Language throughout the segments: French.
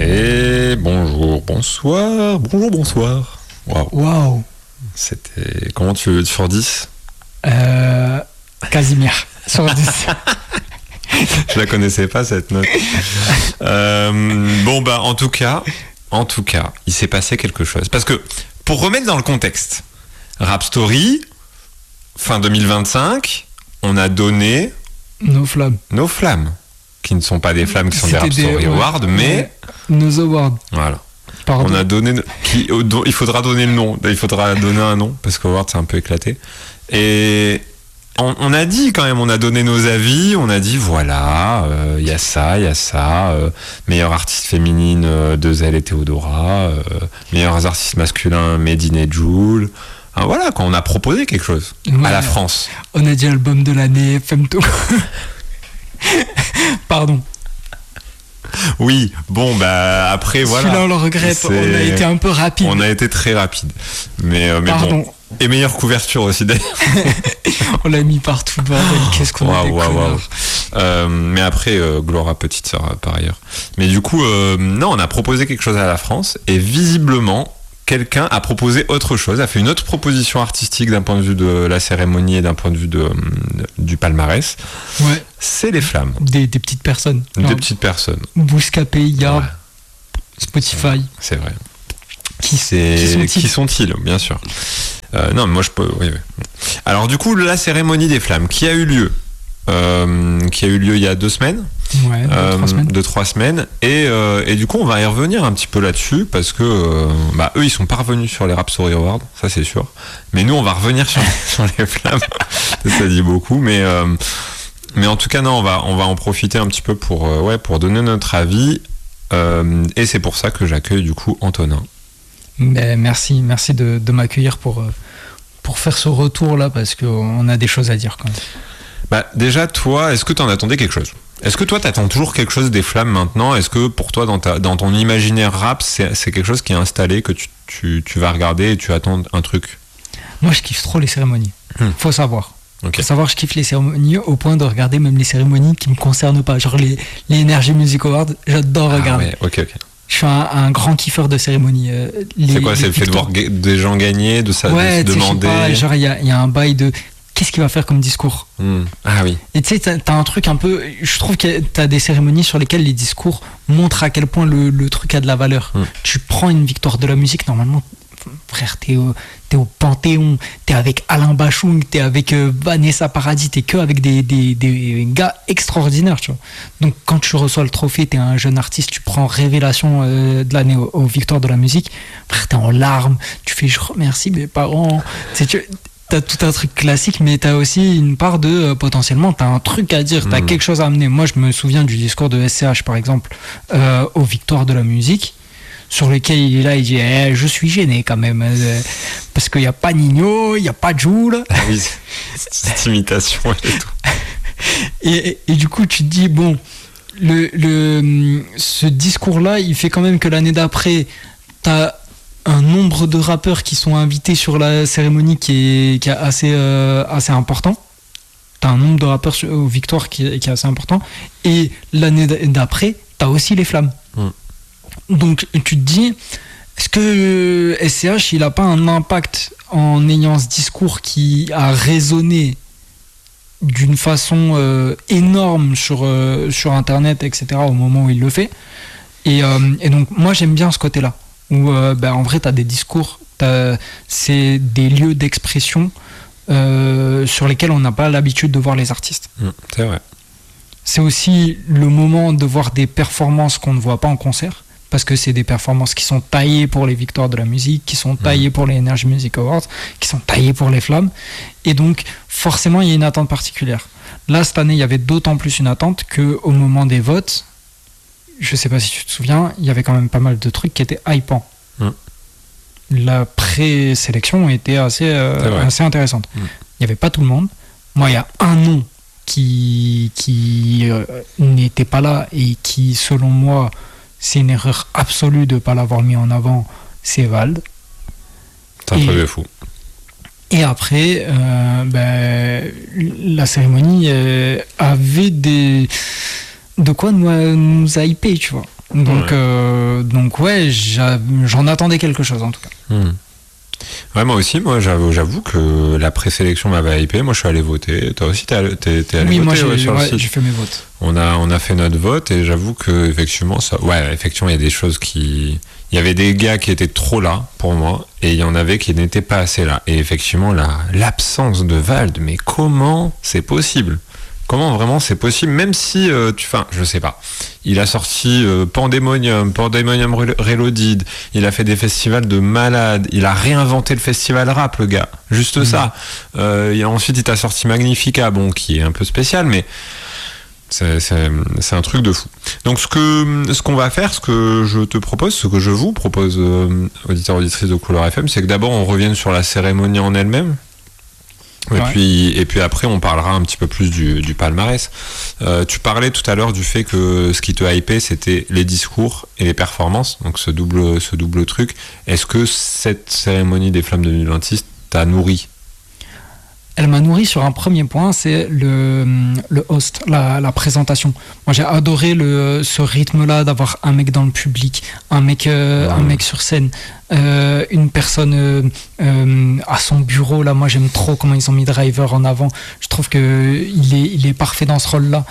Et bonjour, bonsoir. Waouh. C'était... Comment tu veux sur 10 Casimir, sur 10. Je la connaissais pas, cette note. En tout cas, il s'est passé quelque chose. Parce que, pour remettre dans le contexte, Rap Story, fin 2025, on a donné... Nos flammes. Qui ne sont pas des flammes, qui sont des Rap Story Awards, mais... Nos awards. Voilà. Pardon. On a donné... il faudra donner le nom. Il faudra donner un nom, parce qu'Award, c'est un peu éclaté. Et... On a dit quand même, on a donné nos avis, on a dit voilà, il y a ça, meilleure artiste féminine, Dezel et Théodora, meilleurs artistes masculins, Medine et Jul. Voilà, quand on a proposé quelque chose à la France. On a dit album de l'année, Femto. Pardon. Oui, après voilà. Celui-là on le regrette, on a été un peu rapide. On a été très rapide, mais bon. Et meilleure couverture aussi d'ailleurs. On l'a mis partout, bordel. Qu'est-ce qu'on a des connards. Mais après, Gloire petite sœur par ailleurs. Mais du coup, non, on a proposé quelque chose à la France et visiblement, quelqu'un a proposé autre chose, a fait une autre proposition artistique d'un point de vue de la cérémonie et d'un point de vue du palmarès. Ouais. C'est les flammes. Des petites personnes. Des petites personnes. Bouscapé, Yard, ouais. Spotify. C'est vrai. Qui sont-ils, bien sûr. Non, mais moi je peux. Oui. Alors du coup, la cérémonie des flammes qui a eu lieu il y a 2 semaines. Ouais, 2-3 semaines. Et du coup, on va y revenir un petit peu là-dessus parce que eux, ils sont pas revenus sur les Rap Story Awards, ça c'est sûr. Mais nous, on va revenir sur les flammes. Ça dit beaucoup, mais en tout cas, non, on va en profiter un petit peu pour donner notre avis. Et c'est pour ça que j'accueille du coup Antonin. Mais merci de m'accueillir pour faire ce retour là parce qu'on a des choses à dire quand même. Déjà toi, est-ce que tu en attendais quelque chose ? Est-ce que toi t'attends toujours quelque chose des flammes maintenant ? Est-ce que pour toi dans ton imaginaire rap c'est quelque chose qui est installé que tu vas regarder et tu attends un truc ? Moi je kiffe trop les cérémonies. Faut savoir. Okay. Faut savoir je kiffe les cérémonies au point de regarder même les cérémonies qui me concernent pas, genre les Energy Music Awards, j'adore regarder. Ouais, ok. Je suis un grand kiffeur de cérémonie. C'est quoi ? C'est le fait de voir des gens gagner, de se demander. Ouais, genre il y a un bail de qu'est-ce qu'il va faire comme discours. Ah oui. Et tu sais, t'as un truc un peu. Je trouve que t'as des cérémonies sur lesquelles les discours montrent à quel point le truc a de la valeur. Tu prends une victoire de la musique, normalement, frère, t'es au Panthéon, t'es avec Alain Bachung, t'es avec Vanessa Paradis, t'es que avec des gars extraordinaires, tu vois. Donc quand tu reçois le trophée, t'es un jeune artiste, tu prends révélation de l'année aux victoires de la musique, frère, t'es en larmes, tu fais je remercie mes parents, t'as tout un truc classique, mais t'as aussi une part de potentiellement t'as un truc à dire, t'as quelque chose à amener. Moi je me souviens du discours de SCH par exemple aux victoires de la musique, sur lequel il est là, il dit je suis gêné quand même parce qu'il n'y a pas Nino, il n'y a pas Jul. Ah oui, cette imitation et tout. Et du coup tu te dis bon, ce discours là il fait quand même que l'année d'après t'as un nombre de rappeurs qui sont invités sur la cérémonie qui est assez important. T'as un nombre de rappeurs aux victoires qui est assez important, et l'année d'après t'as aussi les flammes. Donc tu te dis, est-ce que SCH il a pas un impact en ayant ce discours qui a résonné d'une façon énorme sur internet, etc. au moment où il le fait, et donc moi j'aime bien ce côté-là où en vrai t'as des discours, c'est des lieux d'expression sur lesquels on n'a pas l'habitude de voir les artistes. C'est vrai. C'est aussi le moment de voir des performances qu'on ne voit pas en concert, parce que c'est des performances qui sont taillées pour les victoires de la musique, qui sont taillées pour les Energy Music Awards, qui sont taillées pour les flammes, et donc forcément il y a une attente particulière. Là cette année il y avait d'autant plus une attente qu'au moment des votes, je sais pas si tu te souviens, il y avait quand même pas mal de trucs qui étaient hypants. La présélection était assez intéressante. Il n'y avait pas tout le monde. Moi, il y a un nom qui n'était pas là et qui, selon moi, c'est une erreur absolue de ne pas l'avoir mis en avant, c'est Vald. C'est un truc de fou. Et après, la cérémonie avait de quoi nous hyper, tu vois. Donc ouais, j'en attendais quelque chose en tout cas. Ouais, moi aussi, j'avoue que la présélection m'avait hypé. Moi, je suis allé voter. Toi aussi, t'es allé voter. Oui, moi, sur le site. j'ai fait mes votes. On a fait notre vote et j'avoue que effectivement, il y a des choses il y avait des gars qui étaient trop là pour moi et il y en avait qui n'étaient pas assez là. Et effectivement, l'absence de Vald, mais comment c'est possible? Comment vraiment c'est possible? Même si, je sais pas. Il a sorti Pandemonium Reloaded, il a fait des festivals de malades, il a réinventé le festival rap, le gars. Juste ça. Ensuite, il t'a sorti Magnifica, qui est un peu spécial, mais c'est un truc de fou. Donc, ce qu'on va faire, ce que je vous propose, auditeurs, auditrices de Couleur FM, c'est que d'abord, on revienne sur la cérémonie en elle-même. Et puis après, on parlera un petit peu plus du palmarès. Tu parlais tout à l'heure du fait que ce qui te hypait, c'était les discours et les performances, donc ce double truc. Est-ce que cette cérémonie des Flammes 2026 t'a nourri? Elle m'a nourri sur un premier point, c'est le host, la présentation. Moi, j'ai adoré ce rythme-là d'avoir un mec dans le public, un mec sur scène, une personne à son bureau. Là, moi, j'aime trop comment ils ont mis Driver en avant. Je trouve que il est parfait dans ce rôle-là.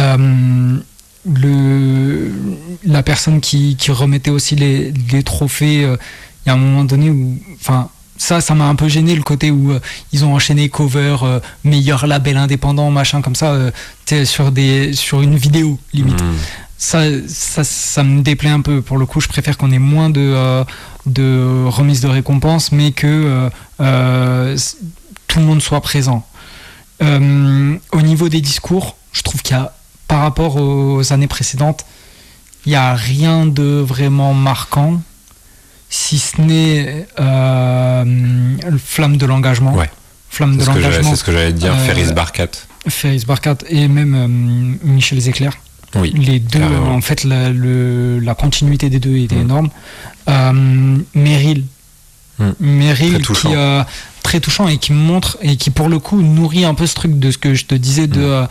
La personne qui remettait aussi les trophées. Il y a un moment donné où, ça m'a un peu gêné, le côté où ils ont enchaîné cover, meilleur label indépendant, machin comme ça, sur une vidéo limite. Ça me déplaît un peu. Pour le coup, je préfère qu'on ait moins de remise de récompenses, mais que tout le monde soit présent. Au niveau des discours, je trouve qu'il y a, par rapport aux années précédentes, il n'y a rien de vraiment marquant, si ce n'est Flamme de l'engagement. Ouais. Flamme de l'engagement. C'est ce que j'allais te dire, Ferris Barkat. Ferris Barkat et même Michel Zecler. Oui. Les deux, en fait, la continuité des deux était énorme. Meryl. Meryl qui très touchant et qui montre et qui pour le coup nourrit un peu ce truc de ce que je te disais de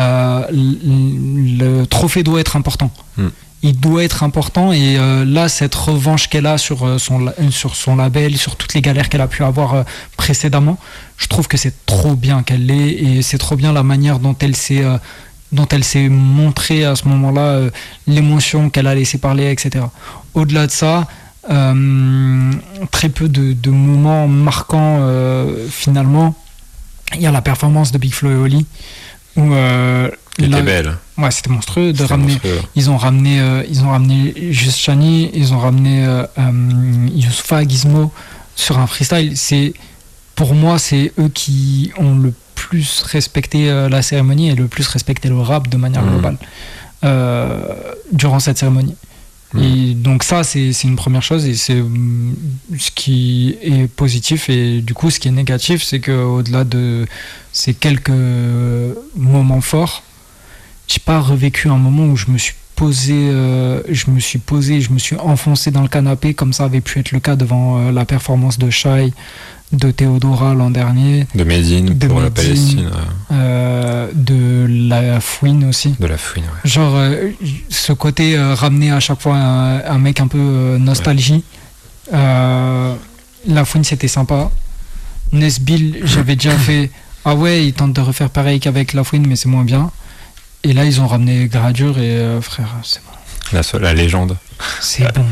le trophée doit être important. Il doit être important et là cette revanche qu'elle a sur son label, sur toutes les galères qu'elle a pu avoir précédemment, je trouve que c'est trop bien qu'elle l'ait et c'est trop bien la manière dont elle s'est montrée à ce moment-là, l'émotion qu'elle a laissé parler, etc. Au-delà de ça, très peu de moments marquants finalement. Il y a la performance de Big Flo et Oli où qui était belle. Ouais, c'était monstrueux de ramener. Ils ont ramené Just Chani, ils ont ramené Youssoupha, Gizmo sur un freestyle. Pour moi, c'est eux qui ont le plus respecté la cérémonie et le plus respecté le rap de manière globale durant cette cérémonie. Et donc ça, c'est une première chose et c'est ce qui est positif. Et du coup, ce qui est négatif, c'est qu'au-delà de ces quelques moments forts, j'ai pas revécu un moment où je me suis posé, je me suis enfoncé dans le canapé comme ça avait pu être le cas devant la performance de Shai, de Théodora l'an dernier, de Medine pour la Palestine, de la Fouine aussi. De la Fouine, ouais. Genre ce côté ramener à chaque fois un mec un peu nostalgie. La Fouine c'était sympa. Nesbill, j'avais déjà fait. Ah ouais, ils tentent de refaire pareil qu'avec la Fouine, mais c'est moins bien. Et là, ils ont ramené Gradure et frère, c'est bon. La légende. C'est bon.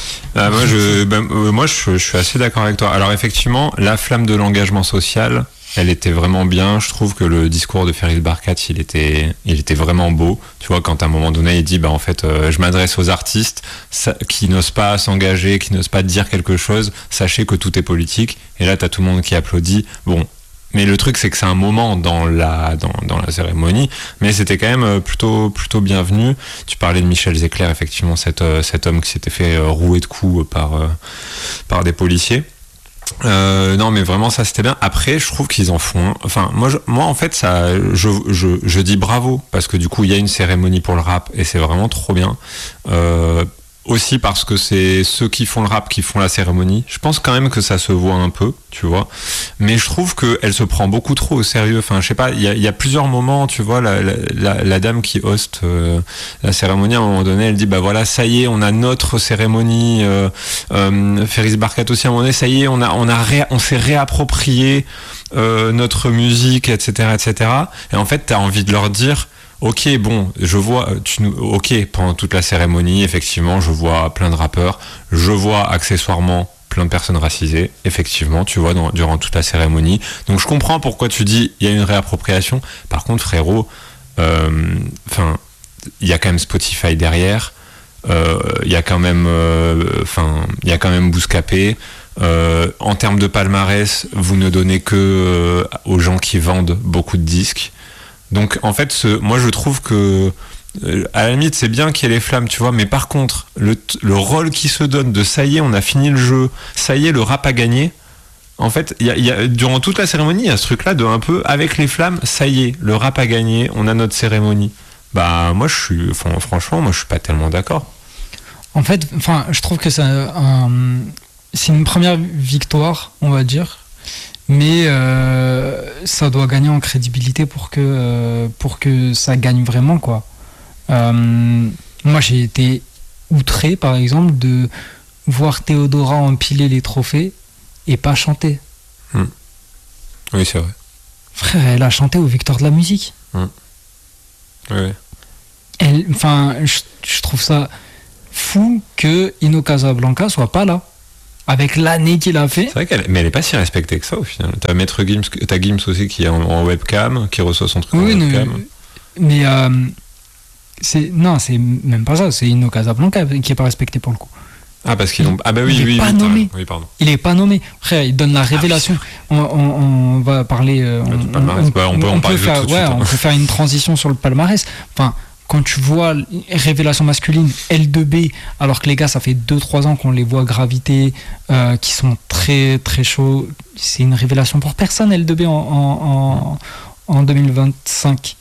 Moi, je suis assez d'accord avec toi. Alors, effectivement, la flamme de l'engagement social, elle était vraiment bien. Je trouve que le discours de Ferris Barkat, il était vraiment beau. Tu vois, quand à un moment donné, il dit, en fait, je m'adresse aux artistes qui n'osent pas s'engager, qui n'osent pas dire quelque chose. Sachez que tout est politique. Et là, t'as tout le monde qui applaudit. Bon. Mais le truc, c'est que c'est un moment dans la cérémonie, mais c'était quand même plutôt bienvenu. Tu parlais de Michel Zecler, effectivement, cet homme qui s'était fait rouer de coups par des policiers. Non, mais vraiment, ça c'était bien. Après, je trouve qu'ils en font. Enfin, moi, en fait, ça, je dis bravo parce que du coup, il y a une cérémonie pour le rap et c'est vraiment trop bien. aussi parce que c'est ceux qui font le rap qui font la cérémonie. Je pense quand même que ça se voit un peu, tu vois. Mais je trouve qu'elle se prend beaucoup trop au sérieux. Enfin, je sais pas, il y a plusieurs moments, tu vois, la dame qui hoste la cérémonie, à un moment donné, elle dit, bah voilà, ça y est, on a notre cérémonie. Ferris Barkat aussi, à un moment donné, ça y est, on s'est réapproprié notre musique, etc., etc. Et en fait, t'as envie de leur dire, ok, bon, je vois, ok, pendant toute la cérémonie, effectivement, je vois plein de rappeurs, je vois accessoirement plein de personnes racisées, effectivement, tu vois, durant toute la cérémonie. Donc je comprends pourquoi tu dis, il y a une réappropriation. Par contre, frérot, il y a quand même Spotify derrière, il y a quand même, il y a quand même Bouscapé. En termes de palmarès, vous ne donnez que aux gens qui vendent beaucoup de disques. Donc en fait, moi je trouve que à la limite c'est bien qu'il y ait les flammes, tu vois, mais par contre le rôle qui se donne de ça y est, on a fini le jeu, ça y est, le rap a gagné. En fait, durant toute la cérémonie, il y a ce truc-là de un peu avec les flammes, ça y est, le rap a gagné, on a notre cérémonie. Bah moi franchement, moi je suis pas tellement d'accord. En fait, je trouve que c'est une première victoire, on va dire. Mais ça doit gagner en crédibilité pour que ça gagne vraiment, quoi. Moi j'ai été outré par exemple de voir Théodora empiler les trophées et pas chanter. Oui, c'est vrai. Frère, elle a chanté aux Victoires de la musique. Oui. Je trouve ça fou que Ino Casablanca soit pas là. Avec l'année qu'il a fait. C'est vrai mais elle est pas si respectée que ça au final. T'as Maître Gims, t'as Gims aussi qui est en webcam, qui reçoit son truc en webcam. Mais c'est même pas ça, c'est Ino Casablanca qui est pas respecté pour le coup. Ah parce qu'ils ont il est pas nommé. Oui, pardon. Il est pas nommé. Frère, il donne la révélation. On va parler on peut en parler tout de suite. On peut faire une transition sur le palmarès. Enfin, quand tu vois révélation masculine L2B, alors que les gars ça fait 2-3 ans qu'on les voit graviter, qui sont très très chauds, c'est une révélation pour personne L2B en 2025.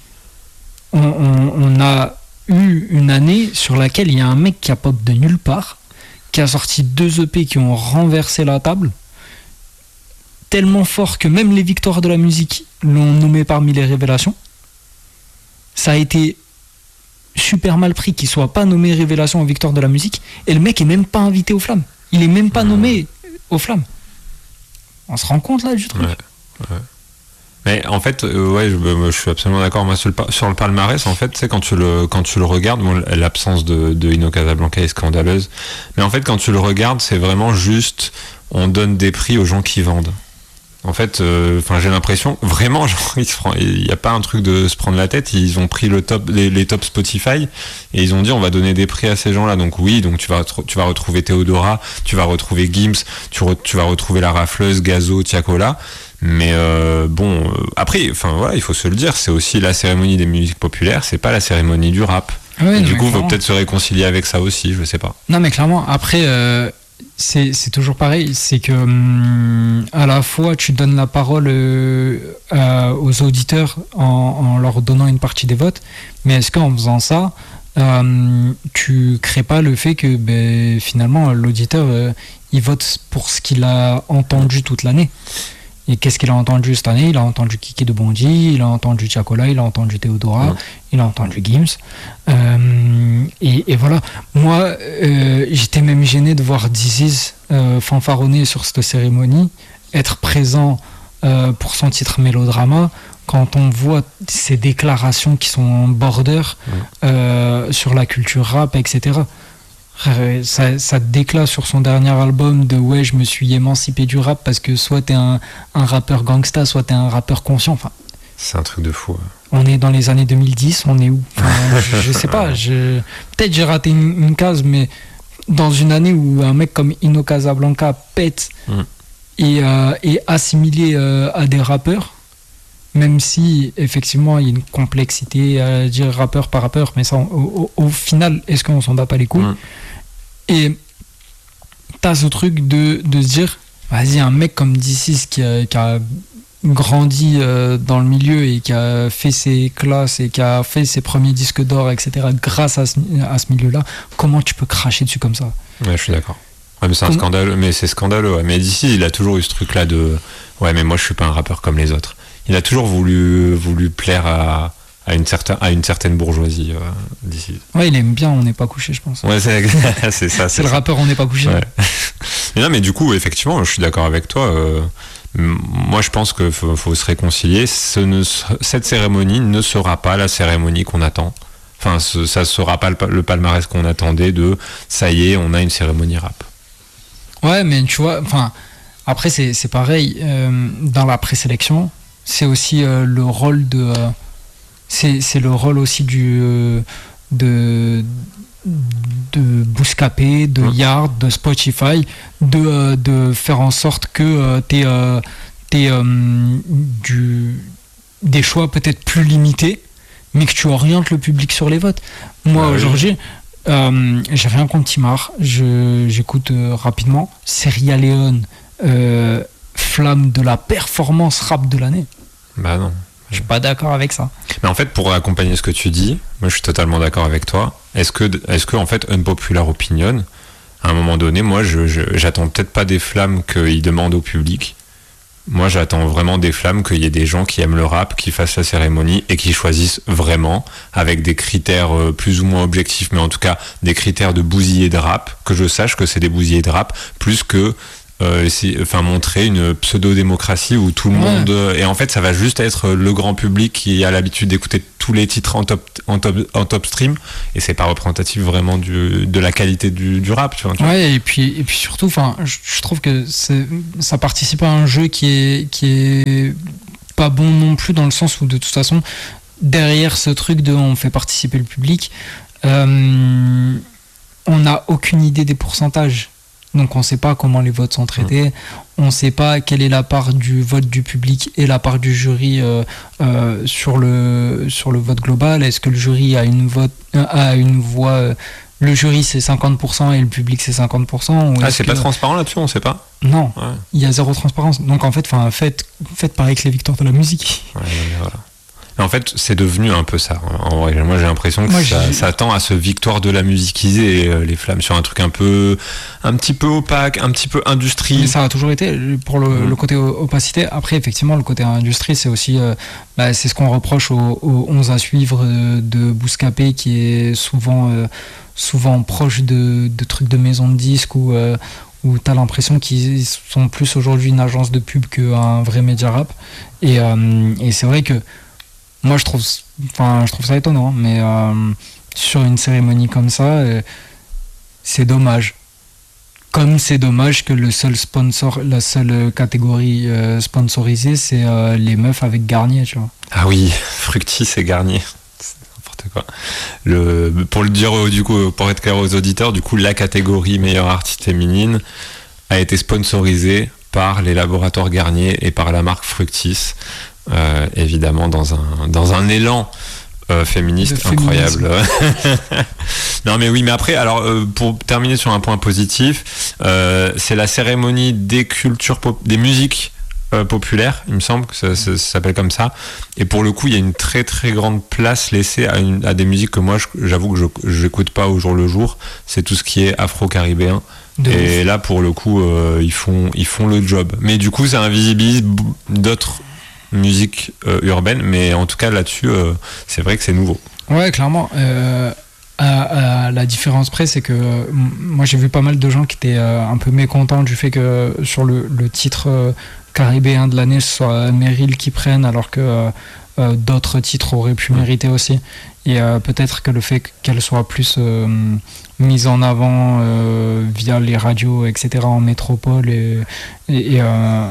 On a eu une année sur laquelle il y a un mec qui a pop de nulle part, qui a sorti 2 EP qui ont renversé la table, tellement fort que même les Victoires de la musique l'ont nommé parmi les révélations. Ça a été super mal pris qu'il soit pas nommé révélation aux Victoires de la musique, et le mec est même pas invité aux Flammes, il est même pas nommé aux Flammes. On se rend compte là du truc. Ouais. Mais en fait, je suis absolument d'accord. Moi, sur le palmarès, en fait, c'est quand tu le regardes, bon, l'absence de Ino Casablanca est scandaleuse, mais en fait, quand tu le regardes, c'est vraiment juste, on donne des prix aux gens qui vendent. En fait, j'ai l'impression vraiment, genre, il n'y a pas un truc de se prendre la tête. Ils ont pris les top Spotify et ils ont dit on va donner des prix à ces gens-là. Donc oui, donc tu vas retrouver Théodora, tu vas retrouver Gims, tu vas retrouver la Rafleuse, Gazo, Tiakola. Mais après, il faut se le dire, c'est aussi la cérémonie des musiques populaires, c'est pas la cérémonie du rap. Ouais, du coup, il faut peut-être se réconcilier avec ça aussi, je sais pas. Non, mais clairement, après. C'est toujours pareil, c'est que à la fois tu donnes la parole aux auditeurs en leur donnant une partie des votes, mais est-ce qu'en faisant ça, tu crées pas le fait que finalement l'auditeur il vote pour ce qu'il a entendu toute l'année? Et qu'est-ce qu'il a entendu cette année? Il a entendu Kiki de Bondy, il a entendu Tiakola, il a entendu Théodora, il a entendu Gims. Et voilà. Moi, j'étais même gêné de voir Disease fanfaronner sur cette cérémonie, être présent pour son titre Mélodrama, quand on voit ces déclarations qui sont en border sur la culture rap, etc. Ça déclare sur son dernier album de ouais, je me suis émancipé du rap parce que soit t'es un rappeur gangsta, soit t'es un rappeur conscient. Enfin, c'est un truc de fou. On est dans les années 2010, on est où? Je sais pas. Peut-être j'ai raté une case, mais dans une année où un mec comme Ino Casablanca pète et est assimilé à des rappeurs, même si effectivement il y a une complexité à dire rappeur par rappeur, mais ça, au final, est-ce qu'on s'en bat pas les couilles? Et t'as ce truc de se dire, vas-y, un mec comme D6 qui a grandi dans le milieu et qui a fait ses classes et qui a fait ses premiers disques d'or, etc., grâce à ce milieu-là, comment tu peux cracher dessus comme ça? Ouais, je suis d'accord. Ouais, mais c'est scandaleux. Mais c'est scandaleux. Ouais. Mais d'ici, il a toujours eu ce truc-là de ouais, mais moi je suis pas un rappeur comme les autres. Il a toujours voulu plaire à une certaine bourgeoisie d'ici. Ouais, il aime bien On n'est pas couché, je pense. Ouais, c'est ça. C'est le rappeur On n'est pas couché. Ouais. Mais non, mais du coup, effectivement, je suis d'accord avec toi. Moi, je pense qu'il faut se réconcilier. Cette cérémonie ne sera pas la cérémonie qu'on attend. Enfin, ça ne sera pas le palmarès qu'on attendait de ça y est, on a une cérémonie rap. Ouais, mais tu vois, enfin, après, c'est pareil. Dans la présélection, c'est aussi le rôle de. C'est le rôle aussi de Bouscapé, de Yard, de Spotify, de faire en sorte que t'aies des choix peut-être plus limités, mais que tu orientes le public sur les votes. Moi, aujourd'hui, j'ai rien contre Timar. J'écoute rapidement. Seria Leone, flamme de la performance rap de l'année. Bah non. Je suis pas d'accord avec ça. Mais en fait, pour accompagner ce que tu dis, moi je suis totalement d'accord avec toi. Est-ce que en fait, Unpopular Opinion, à un moment donné, moi j'attends peut-être pas des flammes qu'ils demandent au public. Moi j'attends vraiment des flammes, qu'il y ait des gens qui aiment le rap, qui fassent la cérémonie et qui choisissent vraiment avec des critères plus ou moins objectifs, mais en tout cas des critères de bousillés de rap, que je sache que c'est des bousillés de rap, plus que montrer une pseudo-démocratie où tout le monde... Et en fait, ça va juste être le grand public qui a l'habitude d'écouter tous les titres en top stream, et c'est pas représentatif vraiment de la qualité du rap. Tu vois. Ouais, et puis surtout, je trouve que ça participe à un jeu qui est pas bon non plus, dans le sens où, de toute façon, derrière ce truc de on fait participer le public, on n'a aucune idée des pourcentages. Donc on ne sait pas comment les votes sont traités, on ne sait pas quelle est la part du vote du public et la part du jury sur le vote global. Est-ce que le jury a une voix, le jury c'est 50% et le public c'est 50%, ou c'est pas transparent là-dessus, on ne sait pas? Non, il y a zéro transparence. Donc en fait, faites pareil que les victoires de la musique. Ouais, voilà. En fait, c'est devenu un peu ça. En vrai, moi, j'ai l'impression que ça tend à se victoire de la musiquiser, les flammes, sur un truc un petit peu opaque, un petit peu industrie. Mais ça a toujours été pour le côté opacité. Après, effectivement, le côté industrie, c'est aussi, c'est ce qu'on reproche aux 11 à suivre de Bouscapé, qui est souvent proche de trucs de maison de disques où t'as l'impression qu'ils sont plus aujourd'hui une agence de pub qu'un vrai média rap. Et c'est vrai que moi, je trouve ça étonnant, mais sur une cérémonie comme ça, c'est dommage. Comme c'est dommage que la seule catégorie sponsorisée, c'est les meufs avec Garnier, tu vois. Ah oui, Fructis et Garnier. C'est n'importe quoi. Pour le dire, du coup, pour être clair aux auditeurs, du coup, la catégorie meilleure artiste féminine a été sponsorisée par les laboratoires Garnier et par la marque Fructis. Évidemment dans un élan féministe incroyable. Non mais oui, mais après, alors pour terminer sur un point positif, c'est la cérémonie des musiques populaires, il me semble que ça s'appelle comme ça, et pour le coup il y a une très très grande place laissée à des musiques que moi j'avoue que je n'écoute pas au jour le jour. C'est tout ce qui est afro-caribéen. Et là pour le coup ils font le job, mais du coup ça invisibilise d'autres musique urbaine, mais en tout cas là-dessus c'est vrai que c'est nouveau. Ouais, clairement. À la différence près, c'est que moi j'ai vu pas mal de gens qui étaient un peu mécontents du fait que sur le titre caribéen de l'année, ce soit Meryl qui prenne, alors que d'autres titres auraient pu mériter aussi. Et peut-être que le fait qu'elle soit plus mise en avant via les radios, etc., en métropole et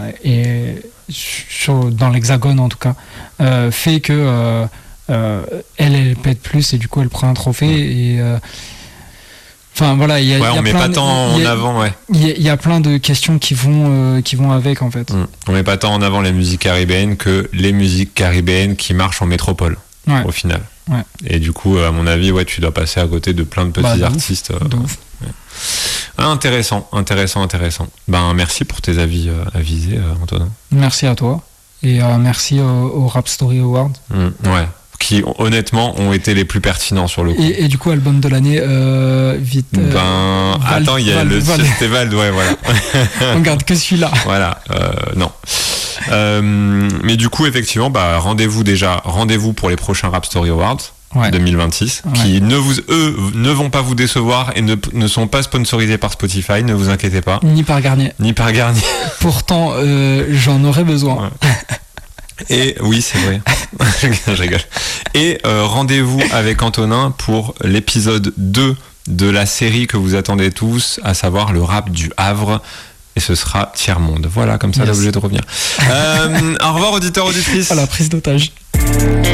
dans l'Hexagone en tout cas, fait que elle pète plus et du coup elle prend un trophée. Et enfin voilà, on met pas tant en avant. Il y a plein de questions qui vont avec en fait. On met pas tant en avant les musiques caribéennes que les musiques caribéennes qui marchent en métropole au final. Ouais. Et du coup, à mon avis, tu dois passer à côté de plein de petits artistes. Intéressant. Ben, merci pour tes avis avisés, Antonin. Merci à toi. Et merci aux Rap Story Awards. Ouais. Qui honnêtement ont été les plus pertinents sur le coup. Et du coup, album de l'année, vite. Attends, il y a c'était Vald, ouais, voilà. On garde que celui-là. Voilà, non. Mais du coup, effectivement, rendez-vous pour les prochains Rap Story Awards 2026, qui ne vont pas vous décevoir et ne sont pas sponsorisés par Spotify, ne vous inquiétez pas. Ni par Garnier. Pourtant, j'en aurais besoin. Ouais. Et oui, c'est vrai. Je rigole. Et rendez-vous avec Antonin pour l'épisode 2 de la série que vous attendez tous, à savoir le rap du Havre. Et ce sera Tiers-Monde. Voilà, comme ça, t'es obligé de revenir. Au revoir, auditeurs, auditrices. À la prise d'otage.